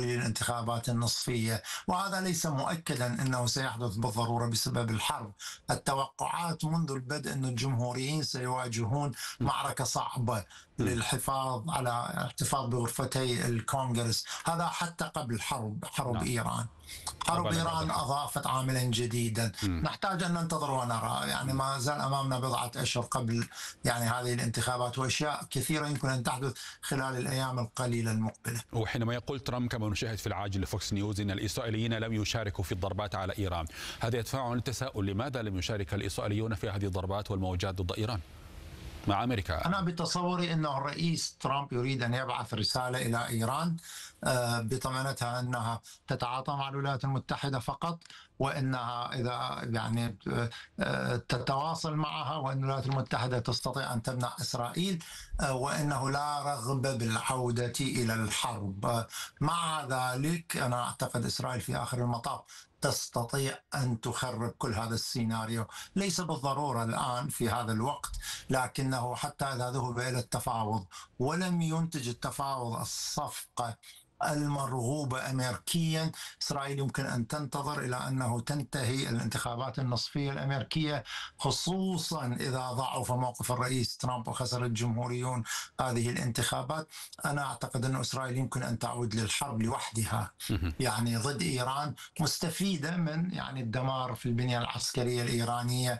للانتخابات النصفية، وهذا ليس مؤكدا أنه سيحدث بالضرورة بسبب الحرب. التوقعات منذ البدء أن الجمهوريين سيواجهون معركة صعبة للحفاظ على احتفاظ بغرفتي الكونغرس، هذا حتى قبل حرب نعم. إيران. حرب حرب إيران العراق. أضافت عاملا جديدا. نحتاج أن ننتظر ونرى، يعني ما زال أمامنا بضعة أشهر قبل يعني هذه الانتخابات، وأشياء كثيرة يمكن أن تحدث خلال الأيام القليلة المقبلة. وحينما يقول ترامب كما نشاهد في العاجل لفوكس نيوز إن الإسرائيليين لم يشاركوا في الضربات على إيران، هذا يدفعنا للتساؤل، لماذا لم يشارك الإسرائيليون في هذه الضربات والمواجهات ضد إيران مع أمريكا؟ أنا بتصوري أن الرئيس ترامب يريد أن يبعث رسالة إلى إيران بطمانتها أنها تتعاطى مع الولايات المتحدة فقط، وأنها إذا يعني تتواصل معها، وأن الولايات المتحدة تستطيع أن تمنع إسرائيل، وأنه لا رغبة بالعودة إلى الحرب. مع ذلك أنا أعتقد إسرائيل في آخر المطاف تستطيع أن تخرب كل هذا السيناريو، ليس بالضرورة الآن في هذا الوقت، لكنه حتى إذا ذهب إلى التفاوض ولم ينتج التفاوض الصفقة المرغوبة أمريكيا، إسرائيل يمكن أن تنتظر إلى أنه تنتهي الانتخابات النصفية الأمريكية، خصوصا إذا ضعف موقف الرئيس ترامب وخسر الجمهوريون هذه الانتخابات. أنا أعتقد أن إسرائيل يمكن أن تعود للحرب لوحدها، يعني ضد إيران، مستفيدة من يعني الدمار في البنية العسكرية الإيرانية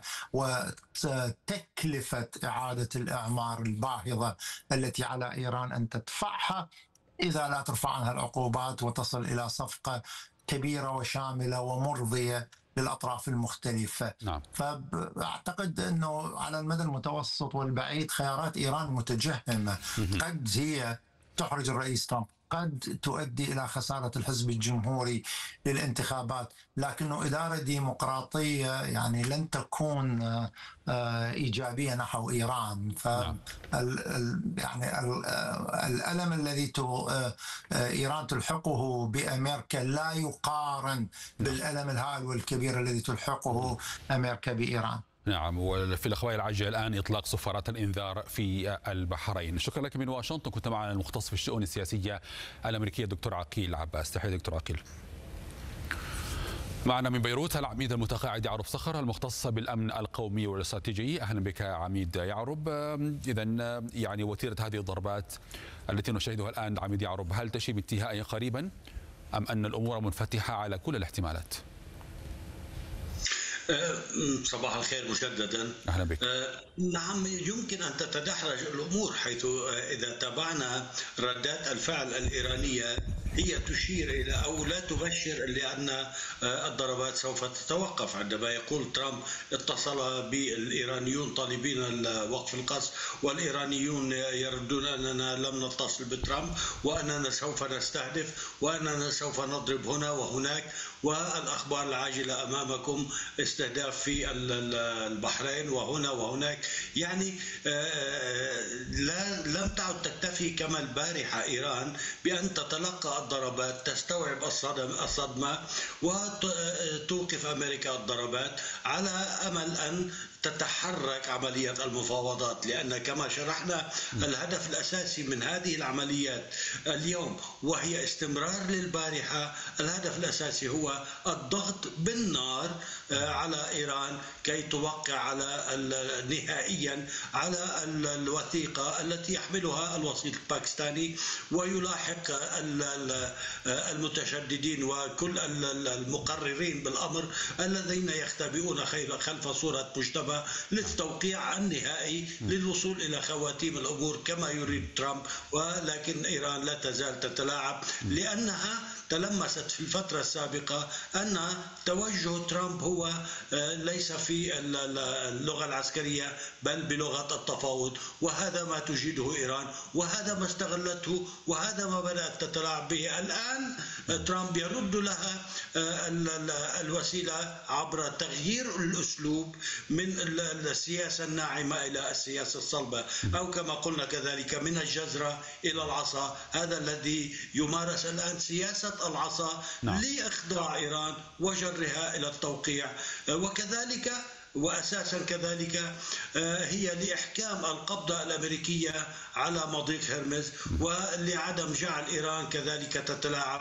وتكلفة إعادة الإعمار الباهظة التي على إيران أن تدفعها إذا لا ترفع عنها العقوبات وتصل إلى صفقة كبيرة وشاملة ومرضية للأطراف المختلفة. نعم. فأعتقد أنه على المدى المتوسط والبعيد خيارات إيران متجهمة. قد هي تحرج الرئيس ترامب، قد تؤدي إلى خسارة الحزب الجمهوري للانتخابات، لكنه إدارة ديمقراطية يعني لن تكون إيجابية نحو إيران. يعني الألم الذي إيران تلحقه بأمريكا لا يقارن بالألم الهائل والكبير الذي تلحقه أمريكا بإيران. نعم. وفي الأخبار العاجلة الآن إطلاق صفارات الإنذار في البحرين. شكرا لك من واشنطن، كنت معنا المختص في الشؤون السياسية الأمريكية دكتور عقيل عباس. تحية دكتور عقيل. معنا من بيروت العميد المتقاعد يعرب صخر المختص بالأمن القومي والاستراتيجي. أهلا بك عميد يعرب. إذا يعني وتيرة هذه الضربات التي نشاهدها الآن عميد يعرب، هل تشي بانتهاء قريبا أم أن الأمور منفتحة على كل الاحتمالات؟ صباح الخير مجددا. أهلا بك. نعم، يمكن أن تتدحرج الأمور، حيث إذا تابعنا ردات الفعل الإيرانية هي تشير إلى أو لا تبشر لأن الضربات سوف تتوقف. عندما يقول ترامب اتصل بالإيرانيون طالبين وقف القصف، والإيرانيون يردون أننا لم نتصل بترامب وأننا سوف نستهدف وأننا سوف نضرب هنا وهناك، والأخبار العاجلة أمامكم استهداف في البحرين وهنا وهناك. يعني لم تعد تكتفي كما البارحة إيران بأن تتلقى الضربات، تستوعب الصدمة وتوقف أمريكا الضربات على أمل أن تتحرك عملية المفاوضات، لأن كما شرحنا الهدف الأساسي من هذه العمليات اليوم وهي استمرار للبارحة، الهدف الأساسي هو الضغط بالنار على إيران كي توقع على نهائيا على الوثيقة التي يحملها الوسيط الباكستاني، ويلاحق المتشددين وكل المقررين بالأمر الذين يختبئون خلف صورة مجتمع للتوقيع النهائي للوصول إلى خواتيم الأمور كما يريد ترامب. ولكن إيران لا تزال تتلاعب، لأنها تلمست في الفترة السابقة أن توجه ترامب هو ليس في اللغة العسكرية بل بلغة التفاوض، وهذا ما تجيده إيران وهذا ما استغلته وهذا ما بدأت تتلاعب به. الآن ترامب يرد لها الوسيلة عبر تغيير الأسلوب من السياسة الناعمة إلى السياسة الصلبة، أو كما قلنا كذلك من الجزرة إلى العصا. هذا الذي يمارس الآن، سياسة العصا لإخضاع إيران وجرها إلى التوقيع، وكذلك وأساسا كذلك هي لإحكام القبضة الأمريكية على مضيق هرمز ولعدم جعل إيران كذلك تتلاعب